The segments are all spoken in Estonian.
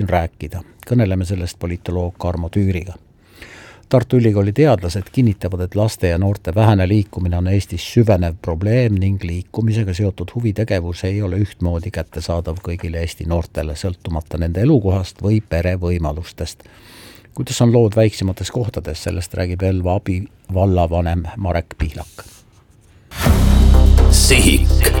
rääkida. Kõneleme sellest politoloog Karmo Tüüriga. Tartu Ülikooli teadlased kinnitavad, et laste ja noorte vähene liikumine on Eestis süvenev probleem ning liikumisega seotud huvitegevus ei ole ühtmoodi kättesaadav kõigile Eesti noortele, sõltumata nende elukohast või pere võimalustest. Kuidas on lood väiksemates kohtades, sellest räägib Elva abi vallavanem Marek Pihlak. Sihik.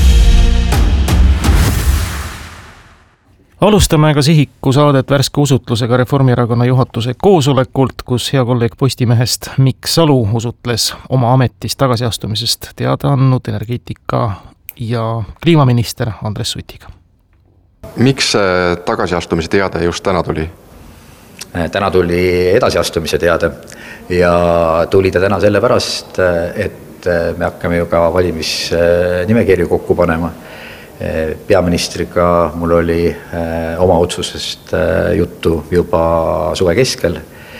Alustame ka Sihiku saadet värske usutlusega Reformierakonna juhatuse koosolekult, kus hea kolleeg Postimehest Mikk Salu usutles oma ametist tagasiastumisest teada andnud energeetika ja kliimaminister Andres Sutiga. Miks tagasiastumise teade just täna tuli? Täna tuli edasiastumise teade ja tuli ta täna sellepärast, et me hakkame ju ka valimisnimekirju kokku panema. Peaministriga mul oli oma otsusest juttu juba suve keskel.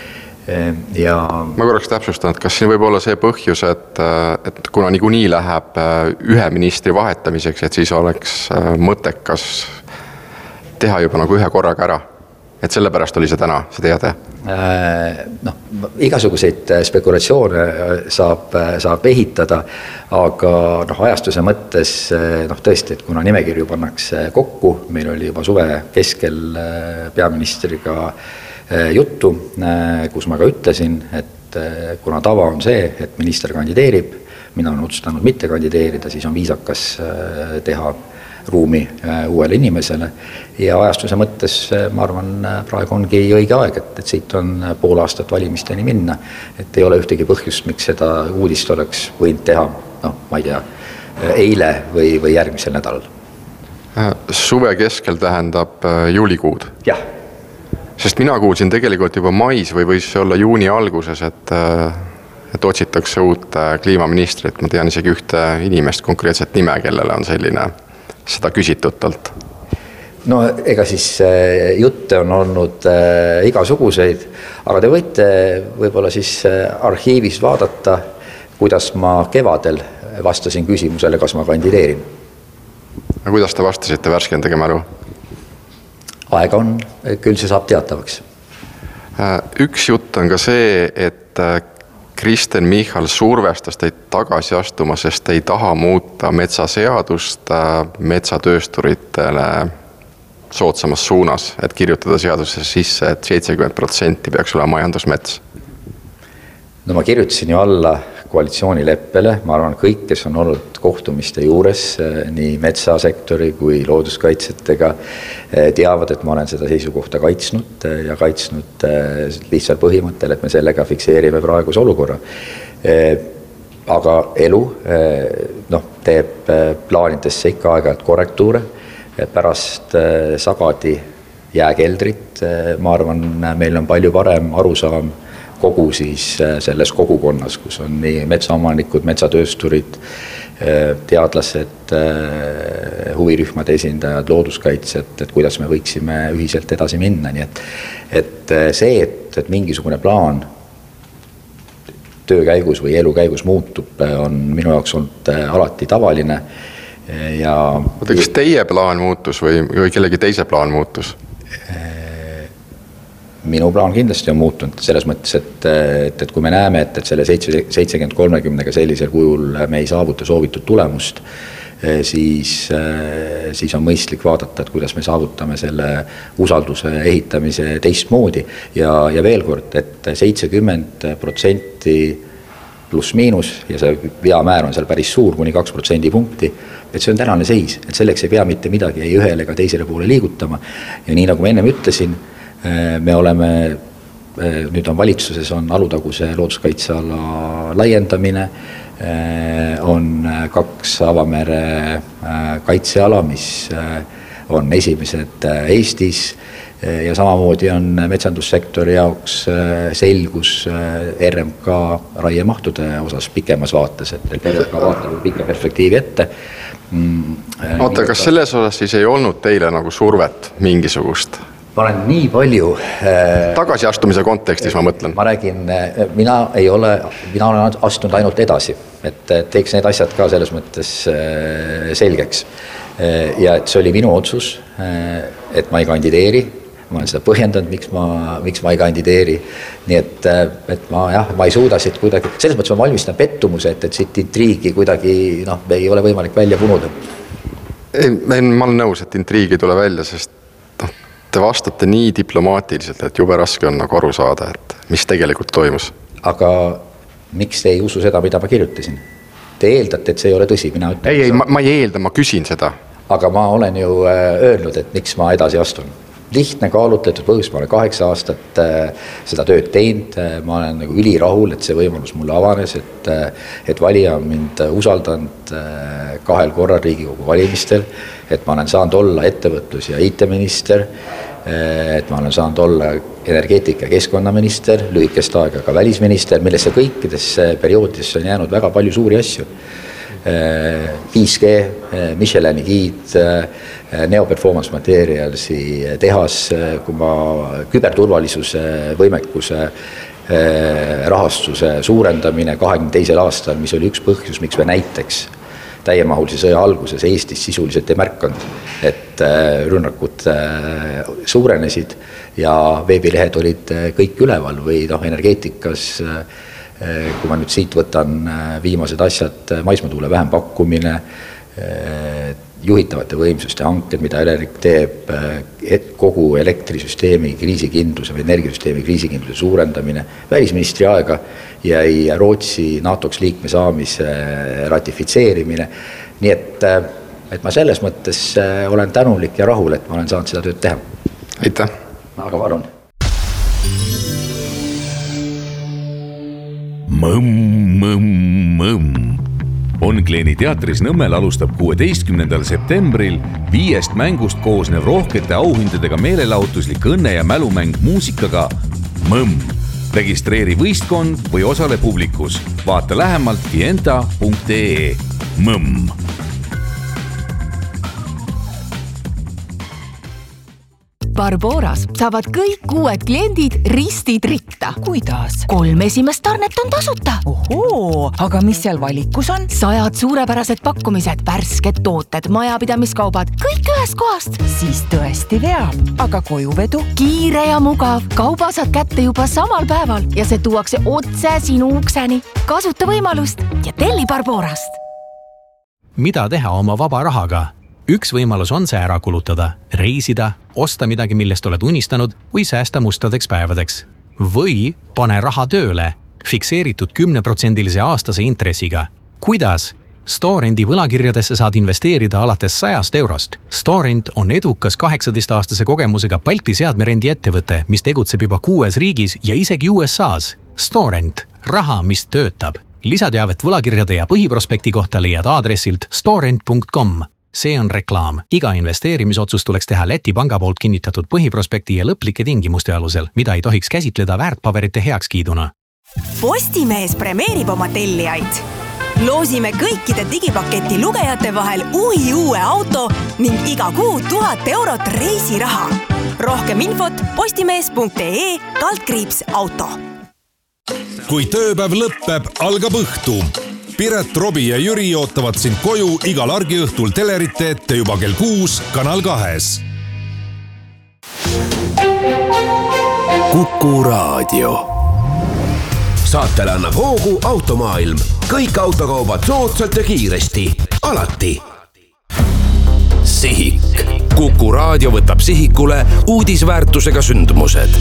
Ja ma korraks täpsustan, et kas siin võib olla see põhjus, et kuna niikuinii läheb ühe ministri vahetamiseks, et siis oleks mõttekas teha juba nagu ühe korraga ära. Et sellepärast oli see täna, see teade? Igasuguseid spekulatsioone saab ehitada, aga ajastuse mõttes tõesti, et kuna nimekirju pannakse kokku, meil oli juba suve keskel peaministriga juttu, kus ma ka ütlesin, et kuna tava on see, et minister kandideerib, mina olen otsustanud mitte kandideerida, siis on viisakas teha ruumi uuele inimesele ja ajastuse mõttes ma arvan, praegu ongi õige aeg, et siit on pool aastat valimisteni minna, et ei ole ühtegi põhjust, miks seda uudist oleks võinud teha, ma ei tea, eile või järgmisel nädalal. Suve keskel tähendab juulikuud? Jah. Sest mina kuulsin tegelikult juba mais või võis olla juuni alguses, et otsitakse uut kliimaministrit, ma tean isegi ühte inimest konkreetset nime, kellele on selline seda küsitud talt. No ega siis jutte on olnud igasuguseid, aga te võite võib-olla siis arhiivis vaadata, kuidas ma kevadel vastasin küsimusele, kas ma kandideerin. Ja kuidas te vastasite värskendage mälu? Aega on, küll see saab teatavaks. Üks jutt on ka see, et Kristen Michal survestas teid tagasi astuma, sest ei taha muuta metsaseadust metsatöösturitele soodsamas suunas, et kirjutada seadusesse sisse, et 70% peaks olema majandusmets. No ma kirjutasin ju alla koalitsioonileppele, ma arvan kõik, kes on olnud kohtumiste juures, nii metsasektori kui looduskaitsetega, teavad, et ma olen seda seisukohta kaitsnud ja kaitsnud lihtsalt põhimõttel, et me sellega fikseerime praeguse olukorra. Aga elu teeb plaanidesse ikka aeg-ajalt korrektuure, pärast sagadi jääkeldrit, ma arvan, meil on palju parem arusaam kogu siis selles kogukonnas, kus on nii metsaomanikud, metsatöösturid, teadlased, huvirühmade esindajad, looduskaitsjad, et kuidas me võiksime ühiselt edasi minna. Nii et see, et mingisugune plaan töö käigus või elu käigus muutub, on minu jaoks olnud alati tavaline. Ja kas teie plaan muutus või kellegi teise plaan muutus? Minu plaan kindlasti on muutunud selles mõttes, et kui me näeme, et selle 70-30-ga sellisel kujul me ei saavuta soovitud tulemust, siis on mõistlik vaadata, et kuidas me saavutame selle usalduse ehitamise teistmoodi. Ja veel kord, et 70% pluss miinus ja see veamäär on seal päris suur, kuni 2% punkti, et see on tänane seis, et selleks ei pea mitte midagi ei ühele ega teisele poole liigutama. Ja nii nagu ma ennem ütlesin, me oleme, nüüd on valitsuses on Alutaguse looduskaitseala laiendamine, on 2 avamere kaitseala, mis on esimesed Eestis ja samamoodi on metsandussektori jaoks selgus RMK raiemahtude osas pikemas vaates, et RMK vaatab pikka perspektiivi ette. Oota, kas selles osas siis ei olnud teile nagu survet mingisugust? Ma olen nii palju tagasiastumise kontekstis, ma mõtlen. Ma räägin, mina olen astunud ainult edasi, et teeks need asjad ka selles mõttes selgeks. Ja et see oli minu otsus, et ma ei kandideeri. ma olen seda põhjendanud, miks ma ei kandideeri. Nii et ma ei suuda siit kuidagi, selles mõttes ma valmistan pettumuse, et siit intriigi kuidagi ei ole võimalik välja punuda. Ma olen nõus, et intriigi ei tule välja, sest te vastate nii diplomaatiliselt, et jube raske on aru saada, et mis tegelikult toimus. Aga miks te ei usu seda, mida ma kirjutasin? Te eeldate, et see ei ole tõsi, mina ütlen. Ei, ma ei eelda, ma küsin seda. Aga ma olen ju öelnud, et miks ma edasi astun. Lihtne kaalutletud põhjus, ma olen 8 aastat seda tööd teinud, ma olen ülirahul, et see võimalus mulle avanes, et valija on mind usaldanud 2 korral Riigikogu valimistel, et ma olen saanud olla ettevõtlus- ja IT-minister, et ma olen saanud olla energeetika- ja keskkonnaminister, lühikest aega ka välisminister, millesse kõikidesse perioodidesse on jäänud väga palju suuri asju. 5G, Michelini giid, Neo Performance Materialsi tehas, kui ma küberturvalisuse võimekuse rahastuse suurendamine 22. aastal, mis oli üks põhjus, miks me näiteks täiemahulise sõja alguses Eestis sisuliselt ei märkanud, et rünnakud suurenesid ja veebilehed olid kõik üleval või energeetikas, kui ma nüüd siit võtan viimased asjad, maismaatuule vähempakkumine, juhitavate võimsuste hanked, mida Elering teeb, kogu elektrisüsteemi kriisikindluse või energiasüsteemi kriisikindluse suurendamine, välisministri aega jäi Rootsi NATOks liikme saamise ratifitseerimine. Nii et ma selles mõttes olen tänulik ja rahul, et ma olen saanud seda tööd teha. Aitäh! Aga palun. Onkleeni teatris Nõmmel alustab 16. septembril 5 mängust koosnev rohkete auhindadega meelelahutuslik õnne- ja mälumäng muusikaga Mõmm. Registreeri võistkond või osale publikus. Vaata lähemalt fienta.ee. Mõmm. Barboras saavad kõik uued kliendid ristid ritta. Kuidas? 3 esimest tarnet on tasuta. Ohoo, aga mis seal valikus on? 100 suurepärased pakkumised, värsked tooted, majapidamiskaubad, kõik ühest kohast. Siis tõesti veab, aga kojuvedu? Kiire ja mugav, kauba saad kätte juba samal päeval ja see tuuakse otse sinu ukseni. Kasuta võimalust ja telli Barborast. Mida teha oma vaba rahaga? Üks võimalus on see ära kulutada, reisida, osta midagi, millest oled unistanud või säästa mustadeks päevadeks. Või pane raha tööle, fikseeritud 10% aastase intressiga. Kuidas? Storenti võlakirjadesse saad investeerida alates 100 eurost. Storent on edukas 18-aastase kogemusega Balti seadmerendi ettevõte, mis tegutseb juba 6 riigis ja isegi USAs. Storent, raha, mis töötab. Lisateavet võlakirjade ja põhiprospekti kohta leiad aadressilt storent.com. See on reklaam. Iga investeerimisotsus tuleks teha Läti panga poolt kinnitatud põhiprospekti ja lõplike tingimuste alusel, mida ei tohiks käsitleda väärtpaberite heakskiiduna. Postimees premeerib oma tellijaid. Loosime kõikide digipaketi lugejate vahel uue auto ning iga kuu 1000 eurot reisiraha. Rohkem infot postimees.ee/auto. Kui tööpäev lõppeb, algab õhtu. Piret, Robi ja Jüri ootavad sind koju igal argiõhtul telerite ette juba kell 6 Kanal 2. Kuku Raadio. Saatele annab hoogu Automaailm. Kõik autokaubad soodsalt ja kiiresti. Alati. Sihik. Kuku Raadio võtab sihikule uudisväärtusega sündmused.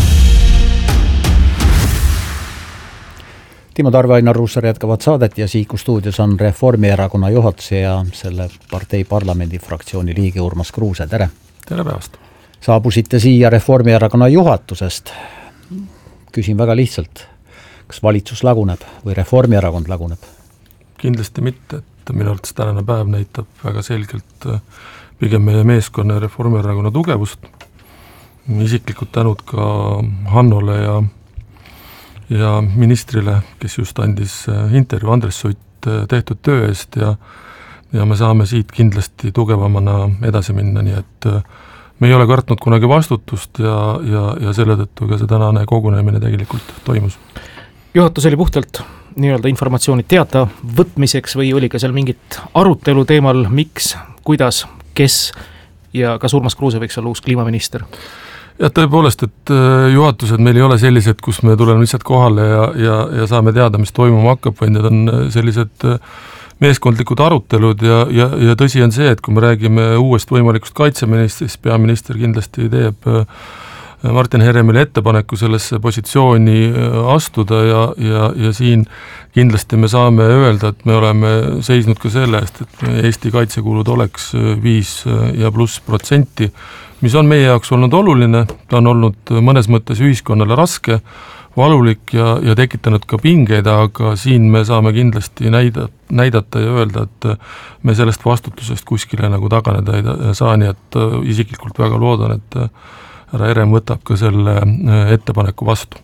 Timo Tarve, Ainar Ruussaar jätkavad saadet ja Sihiku stuudios on Reformierakonna juhatuse ja selle partei parlamendifraktsiooni liige Urmas Kruuse. Tere! Tere päevast! Saabusite siia Reformierakonna juhatusest. Küsin väga lihtsalt, kas valitsus laguneb või Reformierakond laguneb? Kindlasti mitte, et minu arvates tänane päev näitab väga selgelt pigem meie meeskonna ja Reformierakonna tugevust. Isiklikud tänud ka Hannole ja ministrile, kes just andis intervjuu Andres Sutt tehtud töö eest ja me saame siit kindlasti tugevamana edasi minna, nii et me ei ole kartnud kunagi vastutust ja selle tõttu ka see tänane kogunemine tegelikult toimus. Juhatus oli puhtalt nii-öelda informatsiooni teada võtmiseks või oli ka seal mingit arutelu teemal, miks, kuidas, kes ja kas Urmas Kruuse võiks olla uus kliimaminister? Ja tõepoolest, et juhatused meil ei ole sellised, kus me tuleme lihtsalt kohale ja saame teada, mis toimuma hakkab, vaid need on sellised meeskondlikud arutelud ja tõsi on see, et kui me räägime uuest võimalikust kaitseministrist, peaminister kindlasti teeb Martin Heremile ettepaneku sellesse positsiooni astuda ja siin kindlasti me saame öelda, et me oleme seisnud ka selle eest, et Eesti kaitsekulud oleks 5+%, mis on meie jaoks olnud oluline, ta on olnud mõnes mõttes ühiskonnale raske, valulik ja tekitanud ka pingeid, aga siin me saame kindlasti näidata ja öelda, et me sellest vastutusest kuskile nagu taganeda ei saa, nii et isiklikult väga loodan, et härra Herem võtab ka selle ettepaneku vastu.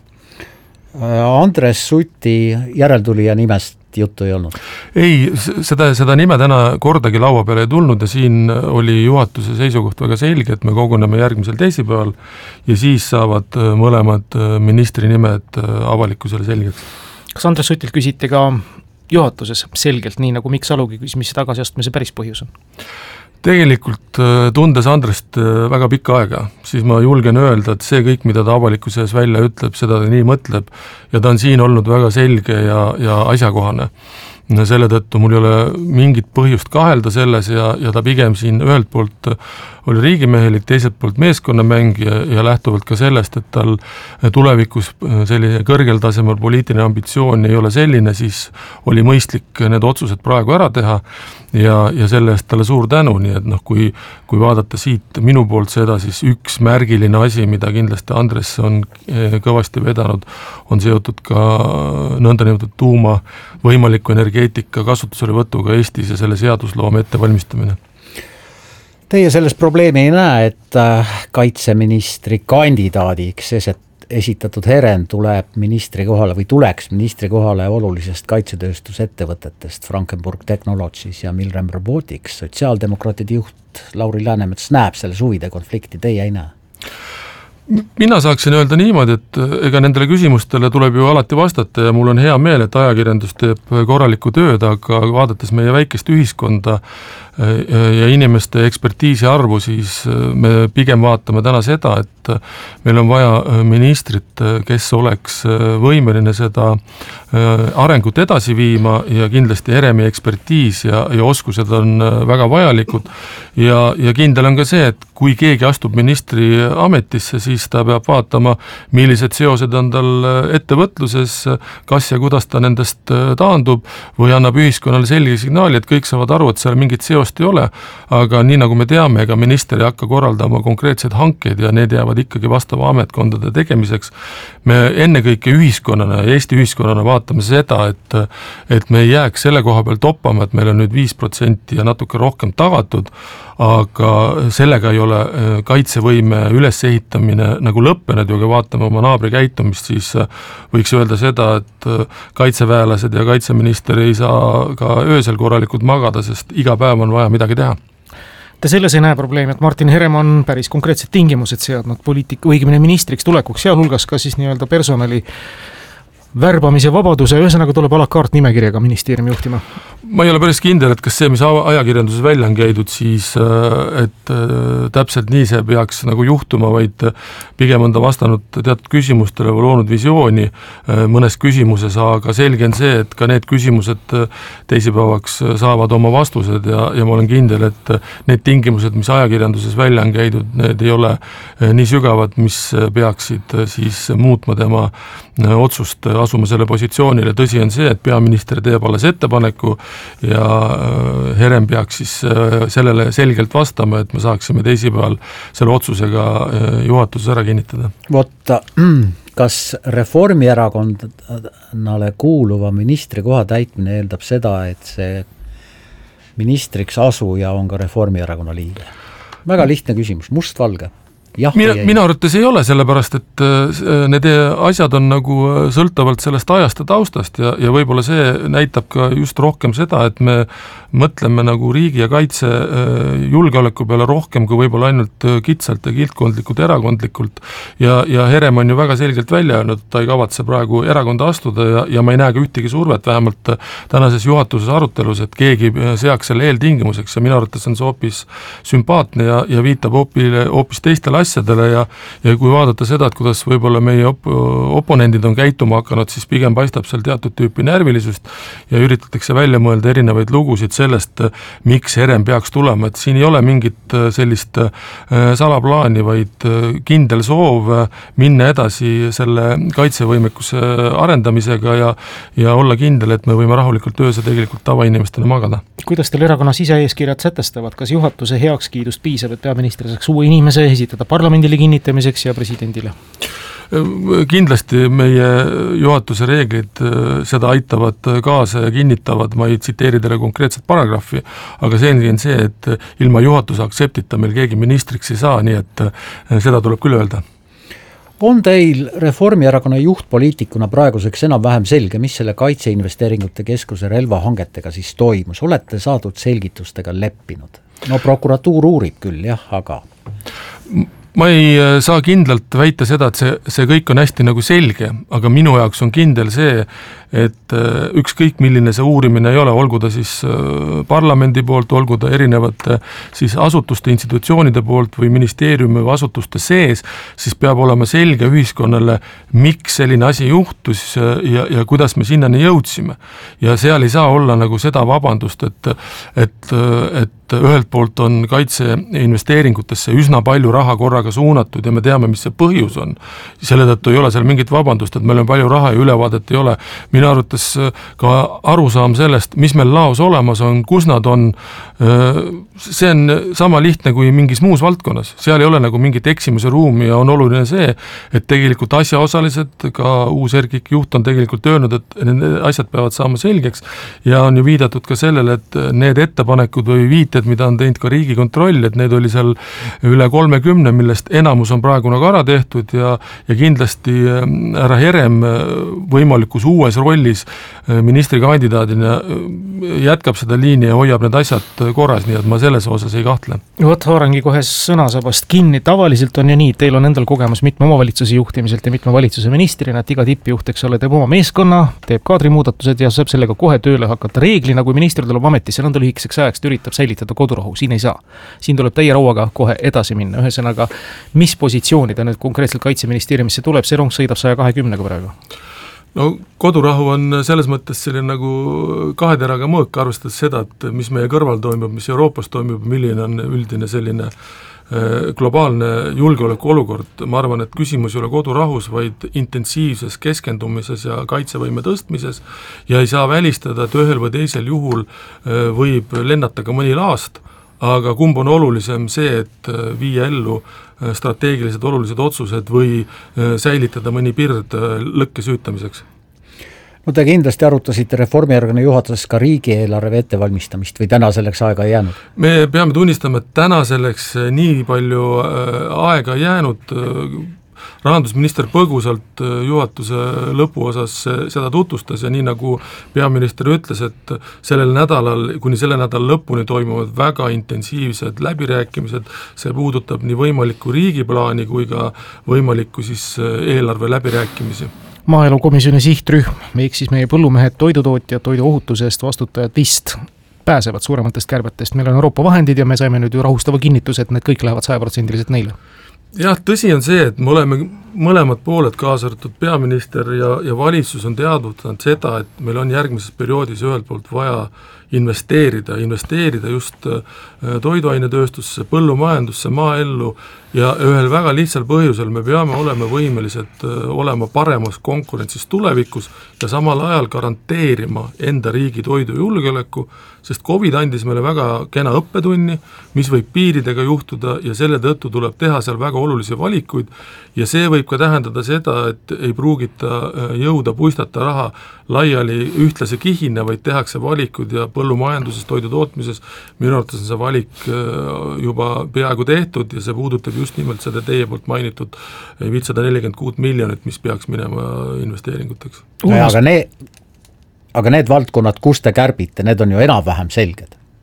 Andres Suti järeltulija nimest juttu ei olnud? Ei, seda nime täna kordagi laua peale ei tulnud ja siin oli juhatuse seisukoht väga selge, et me koguneme järgmisel teisipäeval ja siis saavad mõlemad ministri nimed avalikkusele selgeks. Kas Andres Sutilt küsiti ka juhatuses selgelt, nii nagu Mikk Salugi küsis, mis tagasiastumise päris põhjus on? Tegelikult tundes Andrest väga pikka aega, siis ma julgen öelda, et see kõik, mida ta avalikkuses välja ütleb, seda ta nii mõtleb ja ta on siin olnud väga selge ja asjakohane. Selle tõttu mul ei ole mingit põhjust kahelda selles ja ta pigem siin ühelt poolt oli riigimehelik, teiselt poolt meeskonnamäng ja lähtuvalt ka sellest, et tal tulevikus selline kõrgel tasemel poliitiline ambitsioon ei ole selline, siis oli mõistlik need otsused praegu ära teha ja selle eest talle suur tänu, nii et kui vaadata siit minu poolt seda, siis üks märgiline asi, mida kindlasti Andres on kõvasti vedanud, on seotud ka nõndanimetatud tuuma võimaliku energeetika kasutusele võtuga Eestis ja selle seadusloome ettevalmistamine. Teie selles probleemi ei näe, et kaitseministri kandidaadiks esitatud Herem tuleb ministri kohale või tuleks ministri kohale olulisest kaitsetööstusettevõtetest Frankenburg Technologies ja Milrem Robotics. Sotsiaaldemokraatide juht Lauri Läänemets näeb selles huvide konflikti, teie ei näe? Mina saaksin öelda niimoodi, et ega nendele küsimustele tuleb ju alati vastata ja mul on hea meel, et ajakirjandus teeb korralikku tööd, aga vaadates meie väikest ühiskonda ja inimeste ekspertiisi arvu, siis me pigem vaatame täna seda, et meil on vaja ministrit, kes oleks võimeline seda arengut edasi viima ja kindlasti Heremi ekspertiis ja oskused on väga vajalikud ja kindel on ka see, et kui keegi astub ministri ametisse, siis ta peab vaatama, millised seosed on tal ettevõtluses, kas ja kuidas ta nendest taandub või annab ühiskonnale selge signaali, et kõik saavad aru, et seal mingit seost ei ole, aga nii nagu me teame, ega minister ei hakka korraldama konkreetseid hankeid ja need jäävad ikkagi vastava ametkondade tegemiseks. Me ennekõike ühiskonnana ja Eesti ühiskonnana vaatame seda, et me ei jääks selle koha peal toppama, et meil on nüüd 5% ja natuke rohkem tagatud, aga sellega ei ole kaitsevõime ülesehitamine nagu lõppenud ja kui vaatame oma naabri käitumist, siis võiks öelda seda, et kaitseväelased ja kaitseminister ei saa ka öösel korralikult magada, sest iga päev on vaja midagi teha. Te selles ei näe probleemi, et Martin Herem on päris konkreetsed tingimused seadnud õigemini ministriks tulekuks, sealhulgas ka siis nii-öelda personali värbamise vabaduse, ühesõnaga tuleb a la carte nimekirjaga ministeeriumi juhtima? Ma ei ole päris kindel, et kas see, mis ajakirjanduses välja on käidud, siis et täpselt nii see peaks nagu juhtuma, vaid pigem on ta vastanud teatud küsimustele või loonud visiooni mõnes küsimuses, aga selge on see, et ka need küsimused teisipäevaks saavad oma vastused ja ma olen kindel, et need tingimused, mis ajakirjanduses välja on käidud, need ei ole nii sügavad, mis peaksid siis muutma tema otsust asuma selle positsioonile. Tõsi on see, et peaminister teeb alles ettepaneku ja Herem peaks siis sellele selgelt vastama, et me saaksime teisipäeval selle otsusega juhatuses ära kinnitada. Vot, kas Reformierakonnale kuuluva ministri koha täitmine eeldab seda, et see ministriks asuja on ka Reformierakonna liige? Väga lihtne küsimus, mustvalge. Mina arvates ei ole, sellepärast, et need asjad on nagu sõltavalt sellest ajast ja taustast ja võib-olla see näitab ka just rohkem seda, et me mõtleme nagu riigi ja kaitse julgeoleku peale rohkem kui võib-olla ainult kitsalt ja kiltkondlikult, erakondlikult ja Herem on ju väga selgelt välja öelnud, et ta ei kavatse praegu erakonda astuda ja ma ei näe ka ühtegi survet, vähemalt tänases juhatuses arutelus, et keegi seaks selle eeltingimuseks ja minu arvates on see hoopis sümpaatne ja viitab hoopis teistele asjadele ja kui vaadata seda, et kuidas võib-olla meie oponendid on käituma hakanud, siis pigem paistab seal teatud tüüpi närvilisust ja üritatakse välja mõelda erinevaid lugusid sellest, miks Herem peaks tulema, et siin ei ole mingit sellist salaplaani, vaid kindel soov minna edasi selle kaitsevõimekuse arendamisega ja olla kindel, et me võime rahulikult ööse tegelikult tavainimestena magada. Kuidas teil erakonna siseeeskirjad sätestavad, kas juhatuse heakskiidust piisab, et peaminister saaks uue inimese esitada parlamendile kinnitamiseks ja presidendile? Kindlasti meie juhatuse reeglid seda aitavad kaasa ja kinnitavad, ma ei tsiteeri teile konkreetset paragrahvi, aga selge on see, et ilma juhatuse aktseptita meil keegi ministriks ei saa, nii et seda tuleb küll öelda. On teil Reformierakonna juhtpoliitikuna praeguseks enam-vähem selge, mis selle Kaitseinvesteeringute Keskuse relvahangetega siis toimus? Olete saadud selgitustega leppinud? No prokuratuur uurib küll, jah, aga... Ma ei saa kindlalt väita seda, et see kõik on hästi nagu selge, aga minu jaoks on kindel see, et ükskõik milline see uurimine ei ole, olgu ta siis parlamendi poolt, olgu ta erinevate siis asutuste, institutsioonide poolt või ministeeriumi või asutuste sees, siis peab olema selge ühiskonnale, miks selline asi juhtus ja kuidas me sinnani jõudsime. Ja seal ei saa olla nagu seda vabandust, et ühelt poolt on kaitseinvesteeringutesse üsna palju raha korraga suunatud ja me teame, mis see põhjus on. Selle tõttu ei ole seal mingit vabandust, et meil on palju raha ja ülevaadet ei ole. Minu arvates ka arusaam sellest, mis meil laos olemas on, kus nad on, see on sama lihtne kui mingis muus valdkonnas. Seal ei ole nagu mingit eksimuse ruumi ja on oluline see, et tegelikult asjaosalised, ka uus Erkik juht on tegelikult öelnud, et need asjad peavad saama selgeks ja on ju viidatud ka sellele, et need ettepanekud või viited, mida on teinud ka Riigikontroll, et need oli seal üle 30, millest enamus on praegu nagu ära tehtud ja kindlasti härra Herem võimalikus uues rollis ministrikandidaadina jätkab seda liini ja hoiab need asjad korras, nii et ma selles osas ei kahtle. Vot haarangi kohe sõnasabast kinni, tavaliselt on ju nii, teil on endal kogemus mitme omavalitsuse juhtimiselt ja mitme valitsuse ministrina, et iga tippjuht, eks ole, teeb oma meeskonna, teeb kaadrimuudatused ja saab sellega kohe tööle hakata. Reeglina, kui minister tuleb ametisse nõnda lühikeseks ajaks, üritab säilitada kodurahu, siin ei saa. Siin tuleb täie rauaga kohe edasi minna. Ühesõnaga, mis positsiooni ta nüüd konkreetselt Kaitseministeeriumisse tuleb, see rong sõidab 120-ga praegu? No kodurahu on selles mõttes selline nagu kaheteraga mõõk, arvestades seda, et mis meie kõrval toimub, mis Euroopas toimub, milline on üldine selline globaalne julgeoleku olukord. Ma arvan, et küsimus ei ole kodurahus, vaid intensiivses keskendumises ja kaitsevõime tõstmises ja ei saa välistada, et ühel või teisel juhul võib lennata ka mõni laast, aga kumb on olulisem see, et viia ellu strateegilised olulised otsused või säilitada mõni pird lõkke süütamiseks? No te kindlasti arutasite Reformierakonna juhatuses ka riigieelarve ettevalmistamist või täna selleks aega ei jäänud? Me peame tunnistama, et täna selleks nii palju aega jäänud. Rahandusminister põgusalt juhatuse lõpuosas seda tutvustas ja nii nagu peaminister ütles, et sellel nädalal, kuni selle nädala lõpuni toimuvad väga intensiivsed läbirääkimised, see puudutab nii võimalikku riigiplaani kui ka võimalikku siis eelarve läbirääkimisi. Maaelukomisjoni sihtrühm, ehk siis meie põllumehed, toidutootjad, toiduohutuse eest vastutajad vist pääsevad suurematest kärbetest. Meil on Euroopa vahendid ja me saime nüüd ju rahustava kinnituse, et need kõik lähevad 100% neile. Jah, tõsi on see, et me oleme mõlemad pooled kaasartud peaminister ja valitsus on teadvutanud seda, et meil on järgmises perioodis ühelt poolt vaja investeerida just toiduainetööstusse, põllumajandusse, maaellu ja ühel väga lihtsal põhjusel me peame olema võimelised olema paremas konkurentsis tulevikus ja samal ajal garanteerima enda riigi toidujulgeoleku, sest COVID andis meile väga kena õppetunni, mis võib piiridega juhtuda ja selle tõttu tuleb teha seal väga olulisi valikuid ja see võib ka tähendada seda, et ei pruugita jõuda puistata raha laiali ühtlase kihina, vaid tehakse valikud ja põllumajanduses, toidutootmises minu arvates on see valik juba peaaegu tehtud ja see puudutab just nimelt seda teie poolt mainitud 546 miljonit, mis peaks minema investeeringuteks. Aga need valdkonnad, kus te kärbite, need on ju enam-vähem selged.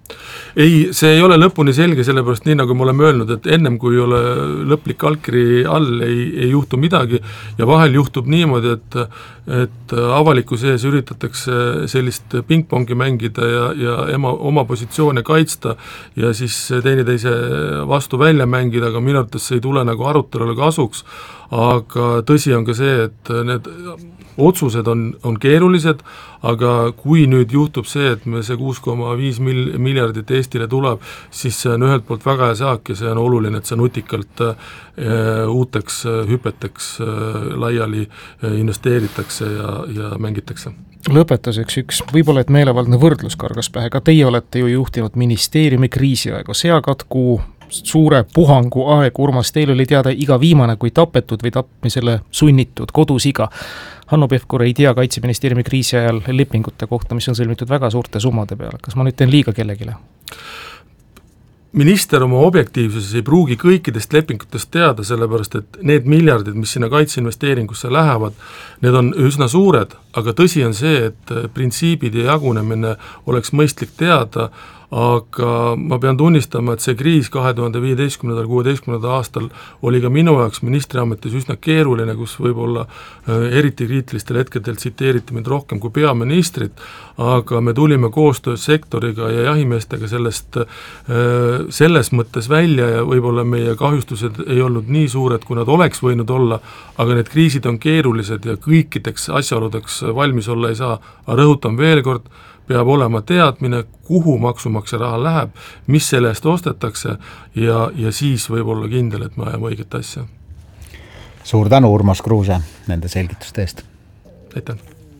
Ei, see ei ole lõpuni selge, sellepärast nii nagu me oleme öelnud, et ennem kui ei ole lõplik allkiri all, ei juhtu midagi ja vahel juhtub niimoodi, et avalikkuse ees üritatakse sellist pingpongi mängida ja oma positsioone kaitsta ja siis teineteise vastu välja mängida, aga minu arvates see ei tule nagu arutelule kasuks, aga tõsi on ka see, et need otsused on keerulised, aga kui nüüd juhtub see, et me see 6,5 miljardit Eestile tuleb, siis see on ühelt poolt väga hea saak ja see on oluline, et see nutikalt uuteks hüpeteks laiali investeeritakse ja mängitakse. Lõpetuseks üks, võib-olla et meelevaldne võrdlus kargas pähe, ka teie olete ju juhtinud ministeeriumi kriisiaegu, seakatku suure puhangu aeg, Urmas, teil oli teada iga viimane kui tapetud või tapmisele sunnitud kodusiga. Hanno Pevkur ei tea Kaitseministeeriumi kriisi ajal lepingute kohta, mis on sõlmitud väga suurte summade peale. Kas ma nüüd teen liiga kellegile? Minister oma objektiivsuses ei pruugi kõikidest lepingutest teada, sellepärast et need miljardid, mis sinna kaitseinvesteeringusse lähevad, need on üsna suured, aga tõsi on see, et printsiibid ja jagunemine oleks mõistlik teada, aga ma pean tunnistama, et see kriis 2015-16 aastal oli ka minu jaoks ministriametis üsna keeruline, kus võib-olla eriti kriitilistel hetkedel tsiteeriti mind rohkem kui peaministrit, aga me tulime koostöös sektoriga ja jahimeestega selles mõttes välja ja võib-olla meie kahjustused ei olnud nii suured, kui nad oleks võinud olla, aga need kriisid on keerulised ja kõikideks asjaoludeks valmis olla ei saa. Aga rõhutan veel kord, peab olema teadmine, kuhu maksumaksja raha läheb, mis selle eest ostetakse ja siis võib olla kindel, et me ajame õiget asja. Suur tänu, Urmas Kruuse, nende selgituste eest. Aitäh.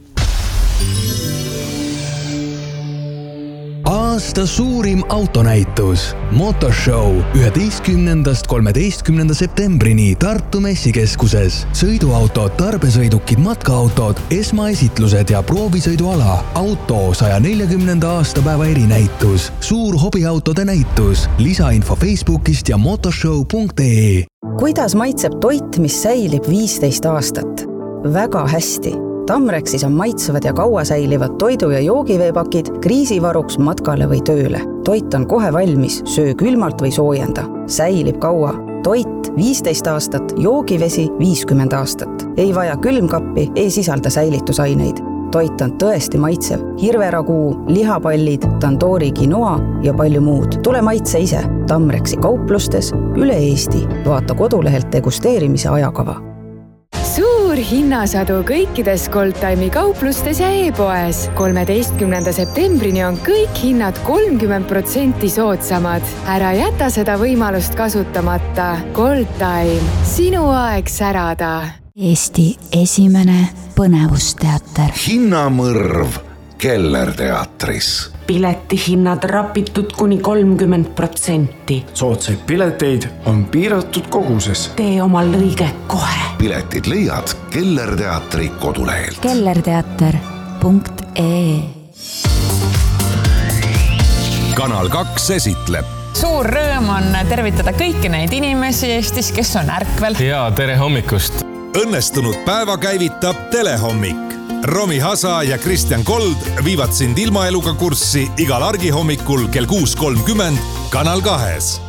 Aasta suurim autonäitus Motorshow 11.–13. septembrini Tartu messikeskuses. Sõiduautod, tarbesõidukid, matkaautod, esmaesitlused ja proovisõiduala. Auto 140. aastapäeva erinäitus. Suur hobiautode näitus. Lisainfo Facebookist ja motorshow.ee. Kuidas maitseb toit, mis säilib 15 aastat? Väga hästi. Tamrexis on maitsevad ja kaua säilivad toidu- ja joogiveepakid kriisivaruks matkale või tööle. Toit on kohe valmis, söö külmalt või soojenda. Säilib kaua. Toit 15 aastat, joogivesi 50 aastat. Ei vaja külmkappi, ei sisalda säilitusaineid. Toit on tõesti maitsev. Hirveraguu, lihapallid, tandoori quinoa ja palju muud. Tule maitse ise. Tamrexi kauplustes üle Eesti. Vaata kodulehelt degusteerimise ajakava. Suur hinnasadu kõikides Goldtime'i kauplustes ja e-poes. 13. septembrini on kõik hinnad 30% soodsamad. Ära jäta seda võimalust kasutamata. Goldtime, sinu aeg särada. Eesti esimene põnevusteater. Hinnamõrv Kellerteatris. Piletihinnad rapitud kuni 30%. Soodsaid pileteid on piiratud koguses. Tee oma lõige kohe. Piletid leiad Kellerteatri kodulehelt. kellerteater.ee. Kanal 2 esitleb. Suur rõõm on tervitada kõiki neid inimesi Eestis, kes on ärkvel. Ja tere hommikust. Õnnestunud päeva käivitab Telehommik. Romi Hasa ja Kristjan Kold viivad sind ilmaeluga kurssi igal argihommikul kell 6.30 Kanal 2.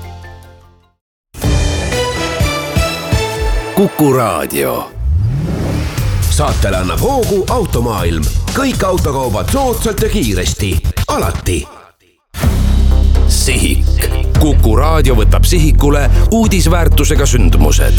Kuku Raadio. Saatele annab hoogu Automaailm. Kõik autokaubad soodsalt ja kiiresti. Alati. Sihik. Kuku Raadio võtab sihikule uudisväärtusega sündmused.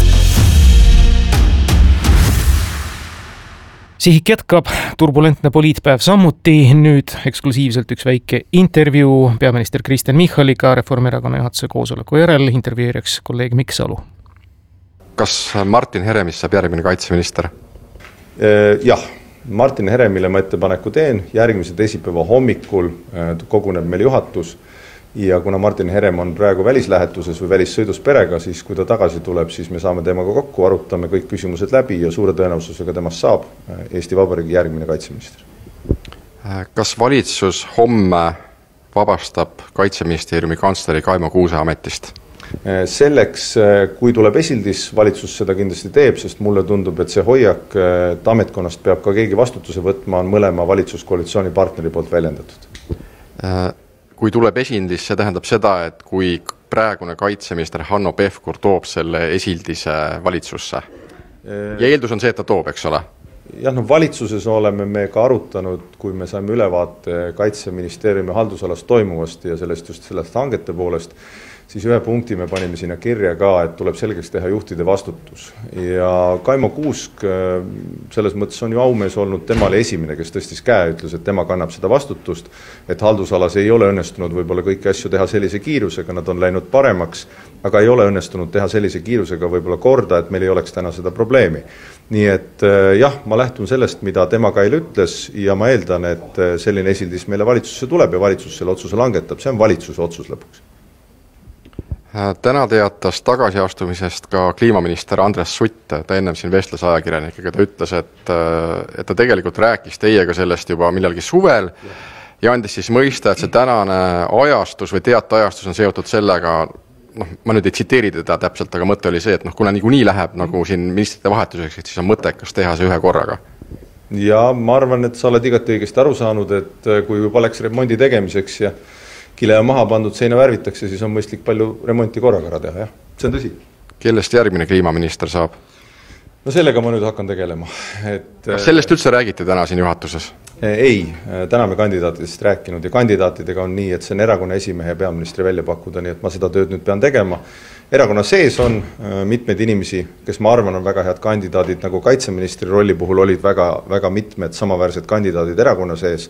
Sihik jätkab, turbulentne poliitpäev samuti, nüüd eksklusiivselt üks väike intervjuu peaminister Kristen Michaliga Reformierakonna juhatuse koosoleku järel, intervjueeriks kolleeg Mikk Salu. Kas Martin Heremist saab järgmine kaitseminister? Jah, Martin Heremile ma ettepaneku teen, järgmise teisipäeva hommikul koguneb meil juhatus ja kuna Martin Herem on praegu välislähetuses või välissõidus perega, siis kui ta tagasi tuleb, siis me saame temaga kokku, arutame kõik küsimused läbi ja suure tõenäosusega temast saab Eesti Vabariigi järgmine kaitseminister. Kas valitsus homme vabastab Kaitseministeeriumi kantsleri Kaimo Kuuse ametist? Selleks, kui tuleb esildis, valitsus seda kindlasti teeb, sest mulle tundub, et see hoiak, et ametkonnast peab ka keegi vastutuse võtma, on mõlema valitsuskoalitsiooni partneri poolt väljendatud. kui tuleb esildis, see tähendab seda, et kui praegune kaitseminister Hanno Pevkur toob selle esildise valitsusse. Ja eeldus on see, et ta toob, eks ole? Jah, valitsuses oleme me ka arutanud, kui me saime ülevaate Kaitseministeeriumi haldusalast toimuvast ja sellest hangete poolest, siis ühe punkti me panime sinna kirja ka, et tuleb selgeks teha juhtide vastutus. Ja Kaimo Kuusk selles mõttes on ju aumees olnud, tema oli esimene, kes tõstis käe, ütles, et tema kannab seda vastutust, et haldusalas ei ole õnnestunud võib-olla kõiki asju teha sellise kiirusega, nad on läinud paremaks, aga ei ole õnnestunud teha sellise kiirusega võib-olla korda, et meil ei oleks täna seda probleemi. Nii et jah, ma lähtun sellest, mida tema Kail ütles ja ma eeldan, et selline esildis meile valitsusse tuleb ja valitsus selle otsuse langetab, see on valitsuse otsus lõpuks. Täna teatas tagasiastumisest ka kliimaminister Andres Sutt, ta ennem siin vestles ajakirjanikega, ta ütles, et ta tegelikult rääkis teiega sellest juba millalgi suvel ja andis siis mõista, et see tänane ajastus või teateajastus on seotud sellega, ma nüüd ei tsiteeri teda täpselt, aga mõte oli see, et kuna niikuinii läheb nagu siin ministrite vahetuseks, et siis on mõttekas teha see ühe korraga. Ja ma arvan, et sa oled igati õigesti aru saanud, et kui juba läks remondi tegemiseks ja kile on maha pandud, seina värvitakse, siis on mõistlik palju remonti korraga ära teha, jah. See on tõsi. Kellest järgmine kliimaminister saab? No sellega ma nüüd hakkan tegelema. Kas sellest üldse räägiti täna siin juhatuses? Ei, täna me kandidaatidest rääkinud ja kandidaatidega on nii, et see on erakonna esimehe ja peaministri välja pakkuda, nii et ma seda tööd nüüd pean tegema. Erakonna sees on mitmeid inimesi, kes ma arvan on väga head kandidaadid, nagu kaitseministri rolli puhul olid väga mitmed samaväärsed kandidaadid erakonna sees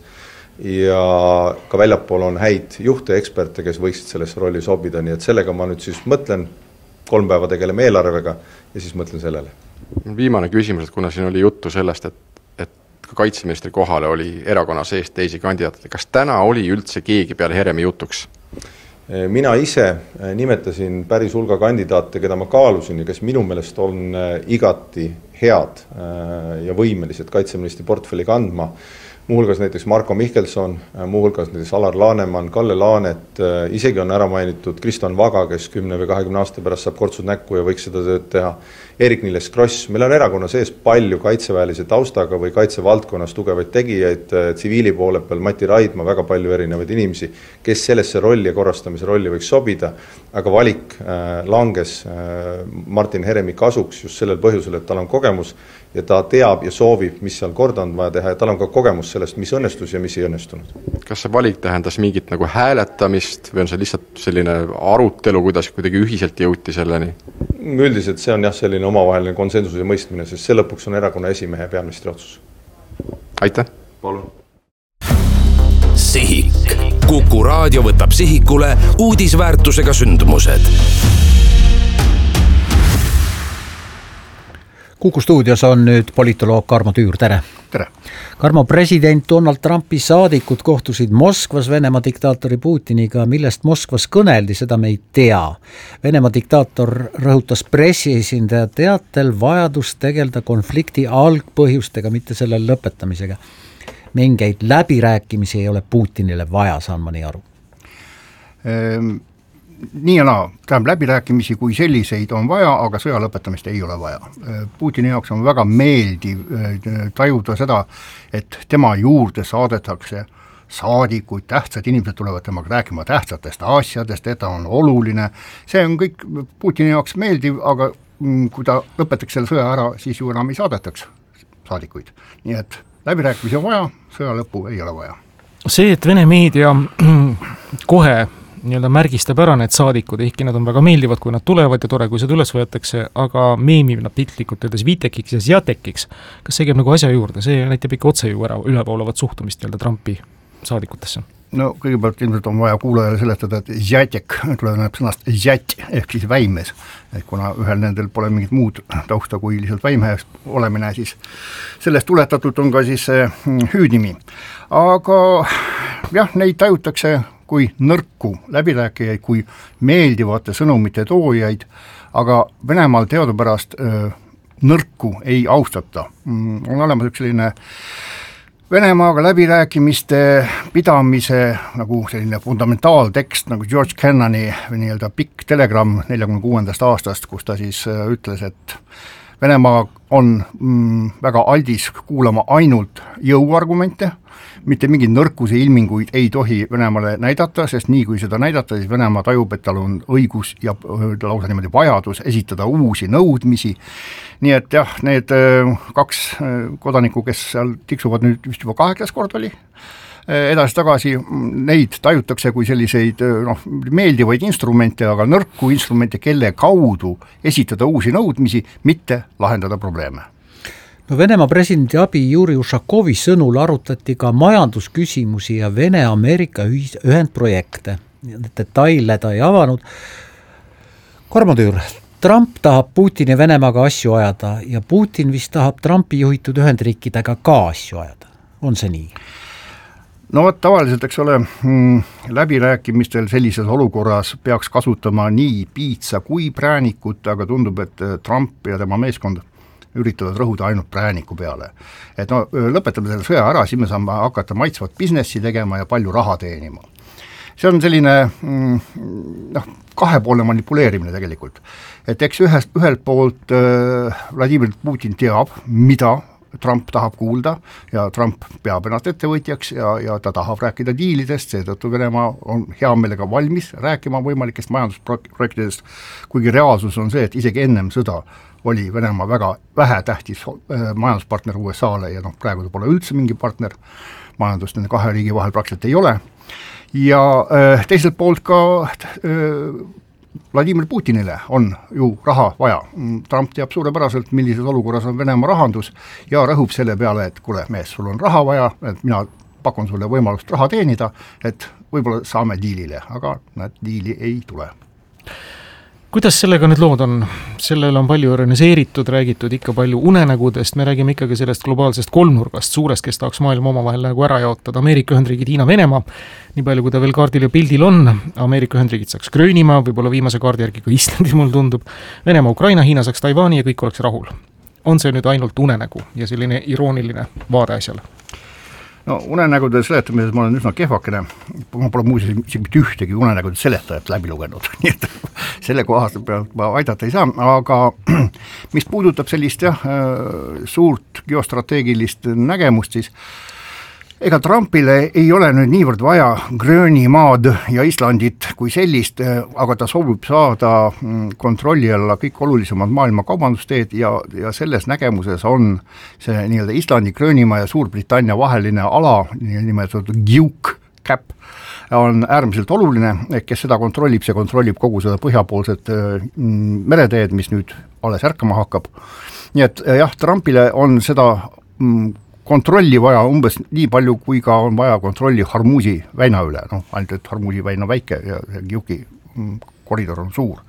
ja ka väljapool on häid juhte, eksperte, kes võiksid sellesse rolli sobida, nii et sellega ma nüüd siis mõtlen, 3 päeva tegeleme eelarvega ja siis mõtlen sellele. Viimane küsimus, et kuna siin oli juttu sellest, et ka kaitseministri kohale oli erakonna sees teisi kandidaatide, kas täna oli üldse keegi peale Heremi jutuks? Mina ise nimetasin päris hulga kandidaate, keda ma kaalusin ja kes minu meelest on igati head ja võimelised kaitseministri portfelli kandma. Muuhulgas näiteks Marko Mihkelson, muuhulgas näiteks Alar Laanemann, Kalle Laanet, isegi on ära mainitud Kriston Vaga, kes 10 või 20 aasta pärast saab kortsud näkku ja võiks seda tööd teha. Erik-Niiles Kross, meil on erakonna sees palju kaitseväelise taustaga või kaitsevaldkonnas tugevaid tegijaid, tsiviili poole peal Mati Raidma, väga palju erinevaid inimesi, kes sellesse rolli ja korrastamise rolli võiks sobida, aga valik langes Martin Heremi kasuks just sellel põhjusel, et tal on kogemus ja ta teab ja soovib, mis seal korda on vaja teha ja tal on ka kogemus sellest, mis õnnestus ja mis ei õnnestunud. Kas see valik tähendas mingit nagu hääletamist või on see lihtsalt selline arutelu, kuidas kuidagi ühiselt jõuti selleni? Üldiselt see on jah selline omavaheline konsensuse mõistmine, sest see lõpuks on erakonna esimehe ja peaministri otsus. Aitäh! Palun! Sihik. Kuku raadio võtab sihikule uudisväärtusega sündmused. Kuku stuudios on nüüd politoloog Karmo Tüür, tere! Tere! Karmo, president Donald Trumpi saadikud kohtusid Moskvas Venemaa diktaatori Putiniga, millest Moskvas kõneldi, seda me ei tea. Venemaa diktaator rõhutas pressiesindaja teatel vajadust tegelda konflikti algpõhjustega, mitte selle lõpetamisega. Mingeid läbirääkimisi ei ole Putinile vaja, saan ma nii aru. Nii ja naa, tähendab läbirääkimisi kui selliseid on vaja, aga sõja lõpetamist ei ole vaja. Putini jaoks on väga meeldiv tajuda seda, et tema juurde saadetakse saadikuid, tähtsad inimesed tulevad temaga rääkima tähtsatest asjadest, et ta on oluline. See on kõik Putini jaoks meeldiv, aga kui ta lõpetaks selle sõja ära, siis ju enam ei saadetaks saadikuid. Nii et läbirääkimisi on vaja, sõja lõppu ei ole vaja. See, et Vene meedia kohe märgistab ära need saadikud, ehkki nad on väga meeldivad, kui nad tulevad ja tore, kui seda üles võetakse, aga meemib nad piltlikult öeldes Vitekiks ja Zjatekiks. Kas see käib nagu asja juurde? See näitab ikka otse ju ära ülevoolavat suhtumist Trumpi saadikutesse. No kõigepealt ilmselt on vaja kuulajale seletada, et Zjatek tuleb sõnast Zjat ehk siis väimes. Et kuna ühel nendel pole mingit muud tausta kui lihtsalt väimeheks olemine, siis sellest tuletatud on ka siis hüüdnimi. Aga jah, neid tajutakse kui nõrku läbirääkijaid, kui meeldivate sõnumite toojaid, aga Venemaal teadupärast nõrku ei austata. On olemas üks selline Venemaaga läbirääkimiste pidamise nagu selline fundamentaaltekst nagu George Kennani pikk telegramm 46. aastast, kus ta siis ütles, et Venemaa on väga aldis kuulama ainult jõuargumente, mitte mingeid nõrkuse ilminguid ei tohi Venemaale näidata, sest nii kui seda näidata, siis Venemaa tajub, et tal on õigus ja lausa niimoodi vajadus esitada uusi nõudmisi. Nii et jah, need 2 kodanikku, kes seal tiksuvad nüüd vist juba 8. kord oli, edasi-tagasi, neid tajutakse kui selliseid meeldivaid instrumente, aga nõrku instrumente, kelle kaudu esitada uusi nõudmisi, mitte lahendada probleeme. No Venemaa presidendi abi Juri Ušakovi sõnul arutati ka majandusküsimusi ja Vene-Ameerika ühendprojekte. Detaile ta ei avanud. Karmo Tüür, Trump tahab Putini Venemaaga asju ajada ja Putin vist tahab Trumpi juhitud Ühendriikidega ka asju ajada. On see nii? No tavaliselt, eks ole, läbirääkimistel sellises olukorras peaks kasutama nii piitsa kui präänikut, aga tundub, et Trump ja tema meeskond üritavad rõhuda ainult prääniku peale. Et lõpetame selle sõja ära, siis me saame hakata maitsvat businessi tegema ja palju raha teenima. See on selline kahepoolne manipuleerimine tegelikult. Et eks ühelt poolt Vladimir Putin teab, mida Trump tahab kuulda ja Trump peab ennast ettevõtjaks ja ta tahab rääkida diilidest, seetõttu Venemaa on hea meelega valmis rääkima võimalikest majandusprojektidest, kuigi reaalsus on see, et isegi ennem sõda oli Venemaa väga vähetähtis majanduspartner USA-le ja praegu ta pole üldse mingi partner, majandust nende 2 riigi vahel praktiliselt ei ole ja teiselt poolt ka Vladimir Putinile on ju raha vaja. Trump teab suurepäraselt, millises olukorras on Venemaa rahandus ja rõhub selle peale, et kuule mees, sul on raha vaja, et mina pakun sulle võimalust raha teenida, et võib-olla saame diilile, aga diili ei tule. Kuidas sellega nüüd lood on? Sellel on palju organiseeritud, räägitud ikka palju unenägudest, me räägime ikkagi sellest globaalsest kolmnurgast, suurest, kes tahaks maailma omavahel nagu ära jaotada. Ameerika Ühendriigid, Hiina, Venemaa, nii palju kui ta veel kaardil ja pildil on, Ameerika Ühendriigid saaks Gröönimaa, võib-olla viimase kaardi järgi ka Islandi, mul tundub, Venemaa, Ukraina, Hiina saaks Taiwani ja kõik oleks rahul. On see nüüd ainult unenägu ja selline irooniline vaade asjale? No unenägude seletamises ma olen üsna kehvakene, ma pole muuseas isegi mitte ühtegi unenägude seletajat läbi lugenud, nii et selle kohast pealt ma aidata ei saa, aga mis puudutab sellist suurt geostrateegilist nägemust, siis ega Trumpile ei ole nüüd niivõrd vaja Gröönimaad ja Islandit kui sellist, aga ta soovib saada kontrolli alla kõik olulisemad maailma kaubandusteed ja selles nägemuses on see nii-öelda Islandi, Gröönimaa ja Suurbritannia vaheline ala, nimetatud GIUK cap, on äärmiselt oluline, kes seda kontrollib, see kontrollib kogu seda põhjapoolset mereteed, mis nüüd alles ärkama hakkab. Nii et jah, Trumpile on seda kontrolli vaja umbes nii palju, kui ka on vaja kontrolli Hormuzi väina üle, ainult et Hormuzi väina väike ja GIUK-i koridor on suur.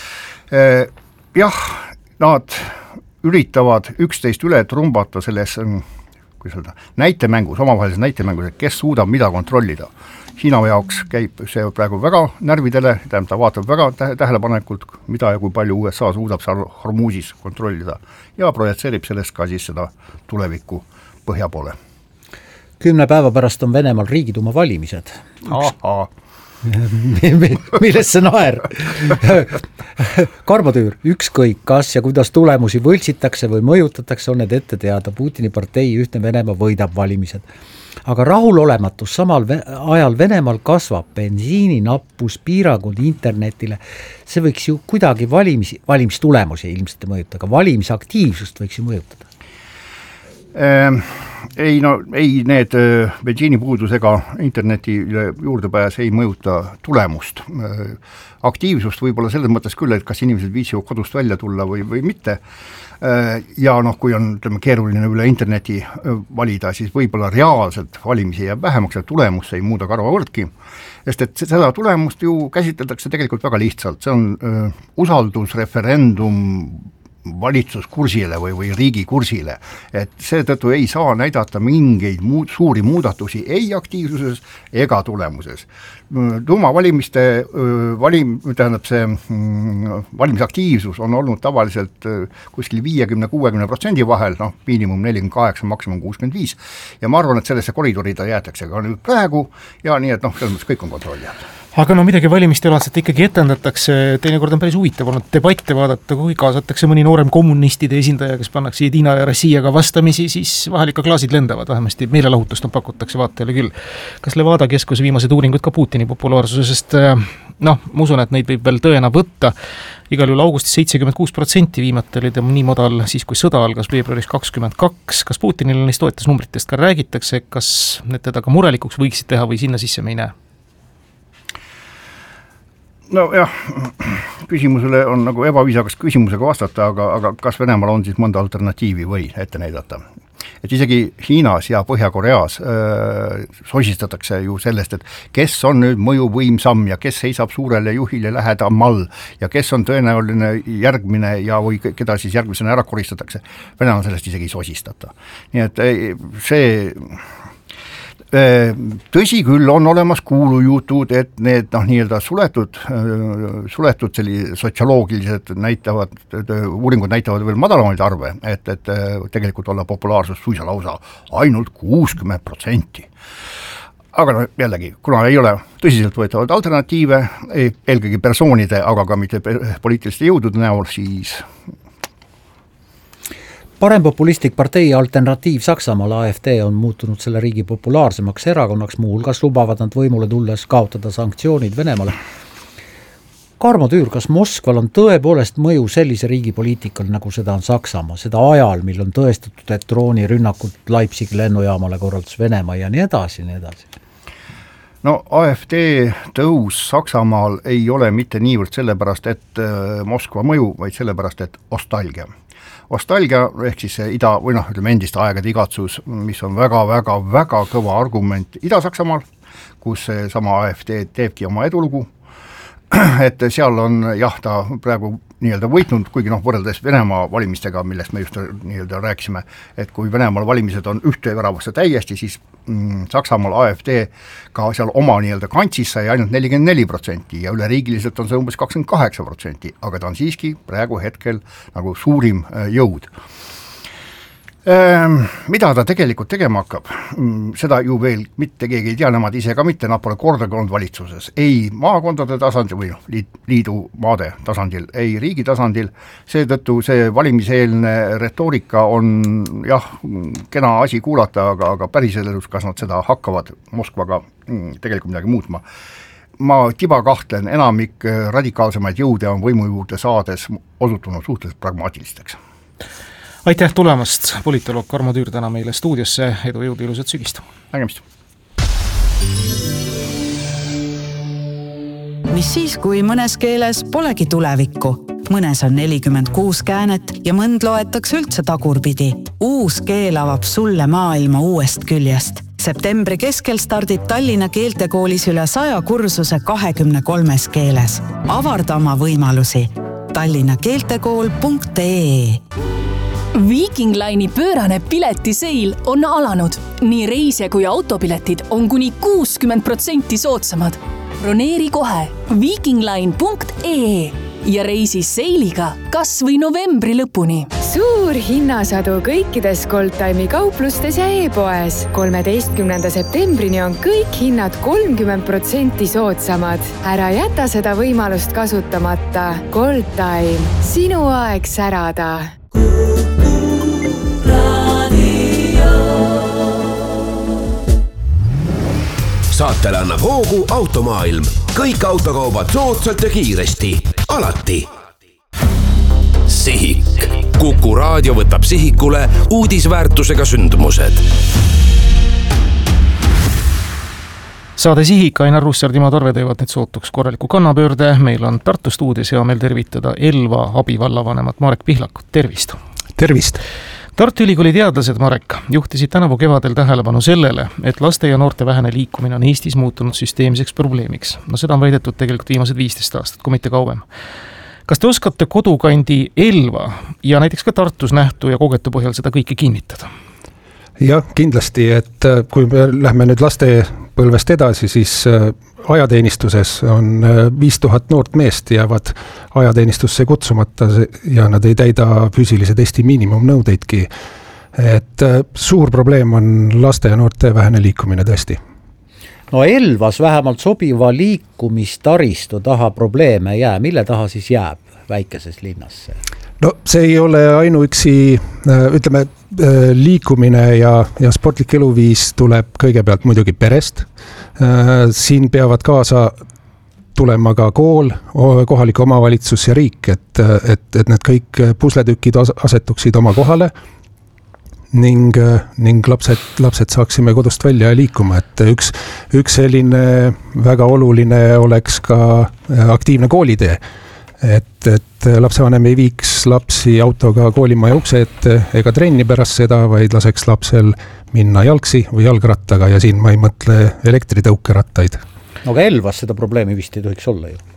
Jah, nad üritavad üksteist üle trumbata selles näitemängus, omavahelises näitemängus, et kes suudab mida kontrollida. Hiina jaoks käib see praegu väga närvidele, ta vaatab väga tähelepanekult, mida ja kui palju USA suudab seal Hormuzis kontrollida ja projitseerib sellest ka siis seda tulevikku põhja poole. 10 päeva pärast on Venemaal Riigiduuma valimised. Milles see naer? Karmo Tüür, ükskõik kas ja kuidas tulemusi võltsitakse või mõjutatakse, on need ette teada. Putini partei Ühtne Venemaa võidab valimised. Aga rahulolematus samal ajal Venemaal kasvab, bensiininappus, piirangud internetile. See võiks ju kuidagi valimistulemusi ilmselt mõjutada, aga valimisaktiivsust võiks ju mõjutada. Ei need bensiinipuudus ega interneti juurdepääs ei mõjuta tulemust. Aktiivsust võib-olla selles mõttes küll, et kas inimesed viitsivad kodust välja tulla või mitte. Ja kui on keeruline üle interneti valida, siis võib-olla reaalselt valimisi jääb vähemaks ja tulemus ei muuda karvavõrdki. Sest et seda tulemust ju käsitletakse tegelikult väga lihtsalt. See on usaldusreferendum valitsuskursile või riigikursile, et seetõttu ei saa näidata mingeid suuri muudatusi ei aktiivsuses ega tulemuses. Tuumavalimiste valimisaktiivsus on olnud tavaliselt kuskil 50-60% vahel, miinimum 48, maksimum 65 ja ma arvan, et sellesse koridori ta jäetakse ka nüüd praegu ja nii, et selles mõttes kõik on kontrolli all. Aga no midagi valimistelaadsat ikkagi etendatakse, teinekord on päris huvitav olnud debatte vaadata, kui kaasatakse mõni noorem kommunistide esindaja, kes pannakse Jedina ja Rossijaga vastamisi, siis vahel ikka klaasid lendavad, vähemasti meelelahutust pakutakse vaatajale küll. Kas Levada keskuse viimased uuringud ka Putini populaarsusest, ma usun, et neid võib veel tõena võtta, igal juhul augustis 76%, viimati oli ta nii madal siis, kui sõda algas veebruaris 22, kas Putinil neist toetusnumbritest ka räägitakse, kas need teda ka murelikuks võiksid teha või sinna sisse me ei näe? No jah, küsimusele on nagu ebaviisakas küsimusega vastata, aga kas Venemaal on siis mõnda alternatiivi või ette näidata? Et isegi Hiinas ja Põhja-Koreas sosistatakse ju sellest, et kes on nüüd mõjuvõimsam ja kes seisab suurele juhile lähedamal ja kes on tõenäoline järgmine ja või keda siis järgmisena ära koristatakse. Venemaal sellest isegi sosistata. Nii et see... Tõsi küll on olemas kuulujutud, et need nii-öelda suletud sotsioloogilised uuringud näitavad veel madalamaid arve, et tegelikult olla populaarsus suisa lausa ainult 60%. Aga jällegi, kuna ei ole tõsiselt võetavad alternatiive, eelkõige persoonide, aga ka mitte poliitiliste jõudude näol, siis... Parempopulistlik partei Alternatiiv Saksamaal AFD on muutunud selle riigi populaarsemaks erakonnaks, muuhulgas lubavad nad võimule tulles kaotada sanktsioonid Venemaale. Karmo Tüür, kas Moskval on tõepoolest mõju sellise riigi poliitikal, nagu seda on Saksamaa, seda ajal, mil on tõestatud, et droonirünnakud Leipzigi lennujaamale korraldus Venemaa ja nii edasi, nii edasi? No AFD tõus Saksamaal ei ole mitte niivõrd sellepärast, et Moskva mõju, vaid sellepärast, et ostalgia ehk siis ida või ütleme endiste aegade igatsus, mis on väga kõva argument Ida-Saksamaal, kus sama AFD teebki oma edulugu, et seal on ta praegu nii-öelda võitnud, kuigi võrreldes Venemaa valimistega, millest me just nii-öelda rääkisime, et kui Venemaal valimised on ühte väravasse täiesti, siis Saksamaal AFD ka seal oma nii-öelda kantsis sai ainult 44% ja üleriigiliselt on see umbes 28%, aga ta on siiski praegu hetkel nagu suurim jõud. Mida ta tegelikult tegema hakkab? Seda ju veel mitte keegi ei tea, nemad ise ka mitte, nad pole kordagi olnud valitsuses. Ei maakondade tasandil või liidu maade tasandil, ei riigi tasandil. Seetõttu see valimiseelne retoorika on kena asi kuulata, aga päriselus, kas nad seda hakkavad Moskvaga tegelikult midagi muutma. Ma tiba kahtlen, enamik radikaalsemaid jõude on võimu juurde saades osutunud suhteliselt pragmaatilisteks. Aitäh tulemast, politoloog Karmo Tüür täna meile stuudiosse, edu jõudu ilusat sügist. Nägemist. Mis siis, kui mõnes keeles polegi tulevikku? Mõnes on 46 käänet ja mõnd loetakse üldse tagurpidi. Uus keel avab sulle maailma uuest küljest. Septembri keskel stardib Tallinna keeltekoolis üle 100 kursuse 23 keeles. Avarda oma võimalusi. tallinnakeeltekool.ee Viking Line'i pöörane piletiseil on alanud. Nii reisija kui autopiletid on kuni 60% soodsamad. Broneeri kohe vikingline.ee ja reisi seiliga kas või novembri lõpuni. Suur hinnasadu kõikides Goldtime'i kauplustes ja e-poes. 13. septembrini on kõik hinnad 30% soodsamad. Ära jäta seda võimalust kasutamata. Goldtime, sinu aeg särada. Saatele annab hoogu Automaailm. Kõik autokaubad soodsalt ja kiiresti. Alati. Sihik. Kuku raadio võtab sihikule uudisväärtusega sündmused. Saade Sihik, Ainar Russar, Timo Torve teevad nüüd sootuks korraliku kannapöörde. Meil on Tartu stuudios hea meel tervitada Elva abivallavanemat Marek Pihlakut. Tervist! Tervist! Tartu Ülikooli teadlased, Marek, juhtisid tänavu kevadel tähelepanu sellele, et laste ja noorte vähene liikumine on Eestis muutunud süsteemseks probleemiks. No seda on väidetud tegelikult viimased 15 aastat, kui mitte kauem. Kas te oskate kodukandi Elva ja näiteks ka Tartus nähtu ja kogetu põhjal seda kõike kinnitada? Jah, kindlasti, et kui me lähme nüüd laste põlvest edasi, siis ajateenistuses on 5000 noort meest jäävad ajateenistusse kutsumata ja nad ei täida füüsilise testi miinimumnõudeidki. Et suur probleem on laste ja noorte vähene liikumine tõesti. No Elvas vähemalt sobiva liikumistaristu taha probleeme ei jää, mille taha siis jääb väikeses linnas see? No see ei ole ainuüksi, ütleme, liikumine ja sportlik eluviis tuleb kõigepealt muidugi perest. Siin peavad kaasa tulema ka kool, kohalik omavalitsus ja riik, et need kõik pusletükid asetuksid oma kohale ning lapsed saaksime kodust välja ja liikuma, et üks selline väga oluline oleks ka aktiivne koolitee, et lapsevanem ei viiks lapsi autoga koolimaja ukse ette ega trenni pärast seda, vaid laseks lapsel minna jalgsi või jalgrattaga ja siin ma ei mõtle elektritõukerattaid. No aga Elvas seda probleemi vist ei tohiks olla ju.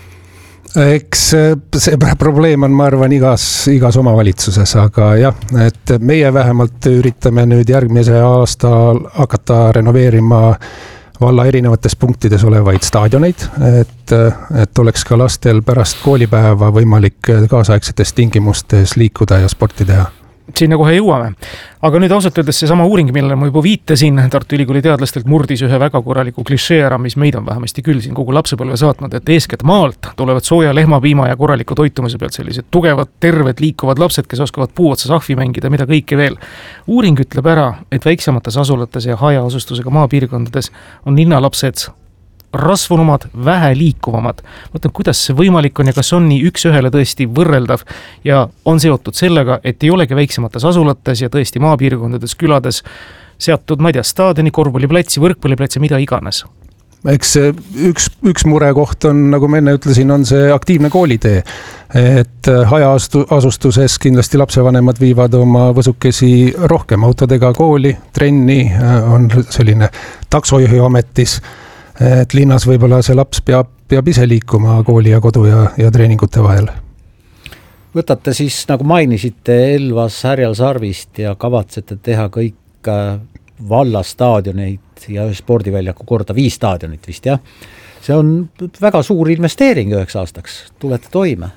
Eks see probleem on, ma arvan, igas omavalitsuses, aga jah, et meie vähemalt üritame nüüd järgmise aasta hakata renoveerima valla erinevates punktides olevaid staadioneid, et oleks ka lastel pärast koolipäeva võimalik kaasaegsetes tingimustes liikuda ja sporti teha. Sinna kohe jõuame. Aga nüüd ausalt öeldes see sama uuring, millele ma juba viitasin, Tartu Ülikooli teadlastelt murdis ühe väga korraliku klišee ära, mis meid on vähemasti küll siin kogu lapsepõlve saatnud, et eeskätt maalt tulevad sooja lehmapiima ja korraliku toitumise pealt sellised tugevad, terved, liikuvad lapsed, kes oskavad puu otsa sahvi mängida, mida kõike veel. Uuring ütleb ära, et väiksemates asulates ja hajaasustusega maapiirkondades on linnalapsed rasvunumad, vähe liikuvamad. Mõtlen, kuidas see võimalik on ja kas on nii üks ühele tõesti võrreldav ja on seotud sellega, et ei olegi väiksemates asulates ja tõesti maapiirkondades, külades seatud, ma ei tea, staadioni, korvpalliplatsi, võrkpalliplatsi, mida iganes. Eks üks murekoht on, nagu ma enne ütlesin, on see aktiivne koolitee, et hajaasustuses kindlasti lapsevanemad viivad oma võsukesi rohkem autodega kooli, trenni, on selline taksojuhi ametis, et linnas võib-olla see laps peab ise liikuma kooli ja kodu ja treeningute vahel. Võtate siis, nagu mainisite, Elvas Härjal Sarvist ja kavatsete teha kõik vallastaadioneid ja spordiväljaku korda 5 staadionit vist, jah? See on väga suur investeering 9 aastaks. Tulete toime?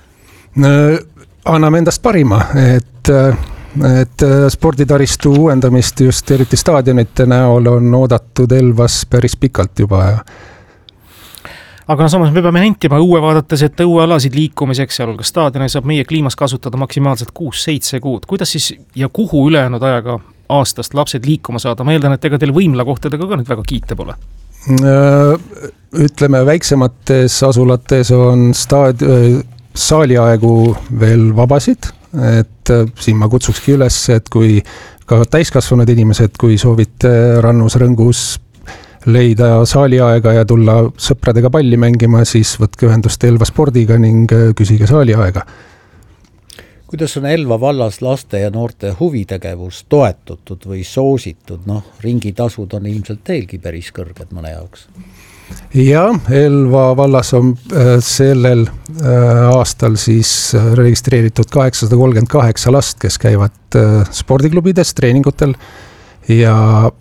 Anname endast parima, et sporditaristu uuendamist just eriti staadionite näol on oodatud Elvas päris pikalt juba. Aga samas me peame nentima õue vaadates, et õuealasid liikumiseks, sealhulgas staadione saab meie kliimas kasutada maksimaalselt 6-7 kuud. Kuidas siis ja kuhu ülejäänud ajaga aastast lapsed liikuma saada? Ma eeldan, et ega teil võimlakohtadega ka nüüd väga kiita pole. Ütleme, väiksemates asulates on saaliaegu veel vabasid, et siin ma kutsukski üles, et kui ka täiskasvanud inimesed, kui soovite rannus rõngus leida saaliaega ja tulla sõpradega palli mängima, siis võtke ühendust Elva spordiga ning küsige saaliaega. Kuidas on Elva vallas laste ja noorte huvitegevus toetutud või soositud? Ringitasud on ilmselt teilgi päris kõrged mõne jaoks. Ja Elva vallas on sellel aastal siis registreeritud 838 last, kes käivad spordiklubides, treeningutel ja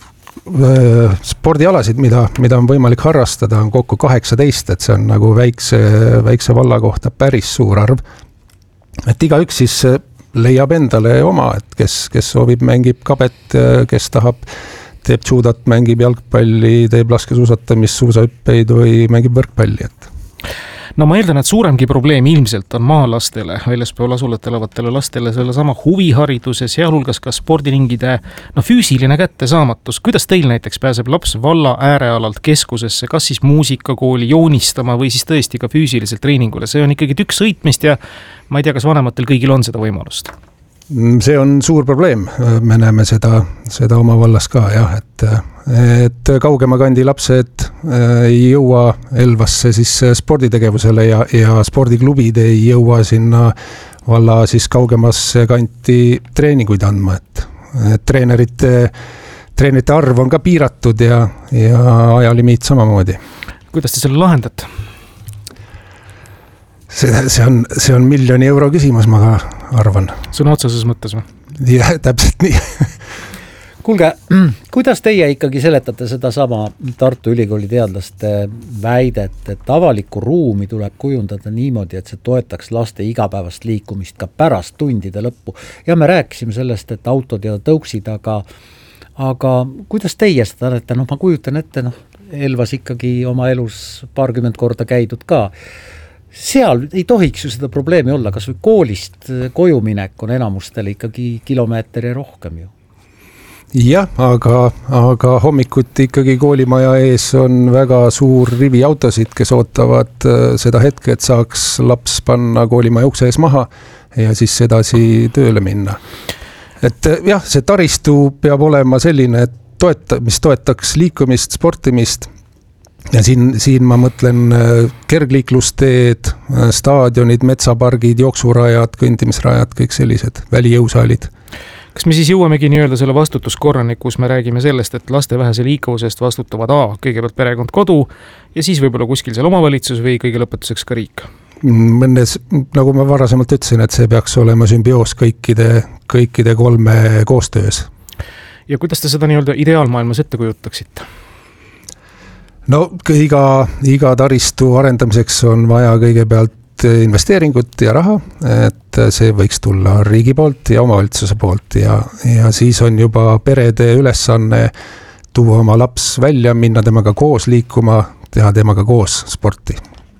spordialasid, mida on võimalik harrastada, on kokku 18, et see on nagu väikse valla kohta päris suur arv. Et igaüks siis leiab endale oma, et kes soovib, mängib kabet, kes tahab teeb judot, mängib jalgpalli, teeb laskesuusatamist, suusahüppeid või mängib võrkpalli. No ma eeldan, et suuremgi probleem ilmselt on maalastele, väljaspool asulat elavatele lastele selle sama huvihariduse, sealhulgas ka spordiringide füüsiline kättesaamatus. Kuidas teil näiteks pääseb laps valla äärealalt keskusesse, kas siis muusikakooli joonistama või siis tõesti ka füüsiliselt treeningule? See on ikkagi tükk sõitmist ja ma ei tea, kas vanematel kõigil on seda võimalust? See on suur probleem, me näeme seda oma vallas ka, jah, et kaugema kandi lapsed ei jõua Elvasse siis sporditegevusele ja spordiklubid ei jõua sinna valla siis kaugemasse kanti treeninguid andma, et treenerite arv on ka piiratud ja ajalimiit samamoodi. Kuidas te selle lahendate? See on €1 miljoni küsimus, ma arvan. Sõna otseses mõttes või? Jah, täpselt nii. Kuulge, kuidas teie ikkagi seletate seda sama Tartu Ülikooli teadlaste väidet, et avalikku ruumi tuleb kujundada niimoodi, et see toetaks laste igapäevast liikumist ka pärast tundide lõppu? Ja me rääkisime sellest, et autod ja tõuksid, aga kuidas teie seda olete? Ma kujutan ette, Elvas ikkagi oma elus 20 korda käidud ka. Seal ei tohiks ju seda probleemi olla, kas või koolist koju minek on enamustel ikkagi kilomeetri rohkem ju. Jah, aga hommikuti ikkagi koolimaja ees on väga suur rivi autosid, kes ootavad seda hetke, et saaks laps panna koolimaja ukse ees maha ja siis edasi tööle minna. Et jah, see taristu peab olema selline, mis toetaks liikumist, sportimist ja siin ma mõtlen kergliiklusteed, staadionid, metsapargid, jooksurajad, kõndimisrajad, kõik sellised välijõusaalid. Kas me siis jõuamegi nii öelda selle vastutuskorrani, kus me räägime sellest, et laste vähese liikuvusest vastutavad kõigepealt perekond kodu ja siis võib-olla kuskil seal omavalitsus või kõige lõpetuseks ka riik? Mõnes, nagu ma varasemalt ütlesin, et see peaks olema sümbioos kõikide kolme koostöös. Ja kuidas te seda nii öelda ideaalmaailmas ette kujutaksite? No iga taristu arendamiseks on vaja kõigepealt investeeringut ja raha, et see võiks tulla riigi poolt ja omavalitsuse poolt ja siis on juba perede ülesanne tuua oma laps välja, minna temaga koos liikuma, teha temaga koos sporti.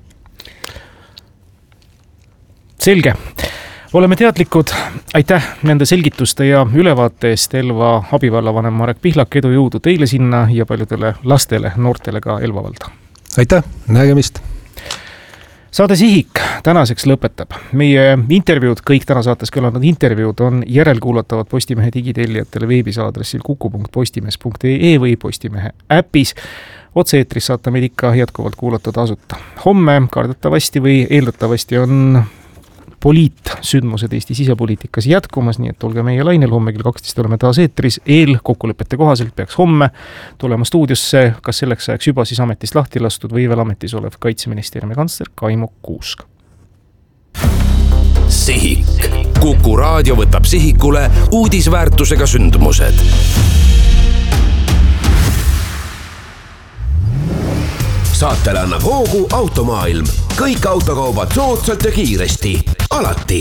Selge. Oleme teadlikud. Aitäh nende selgituste ja ülevaate eest Elva abivallavanem Marek Pihlak, edu jõudu teile sinna ja paljudele lastele, noortele ka Elva valda. Aitäh, nägemist! Saade Sihik tänaseks lõpetab. Meie intervjuud, kõik täna saates kõlanud intervjuud on järelkuulatavad Postimehe digitellijatele veebisaadressil kuku.postimees.ee või Postimehe äpis. Otse-eetris saate meid ikka jätkuvalt kuulata tasuta. Homme kardetavasti või eeldatavasti on poliitsündmused Eesti sisepoliitikas jätkumas, nii et olge meie lainel, homme kell 12 oleme taas eetris. Kokkulepete kohaselt peaks homme tulema stuudiosse, kas selleks ajaks juba siis ametist lahti lastud või veel ametis olev Kaitseministeeriumi kantsler Kaimo Kuusk. Sihik. Kuku raadio võtab sihikule uudisväärtusega sündmused. Saatele annab hoogu Automaailm. Kõik autokaubad soodsalt ja kiiresti. Alati.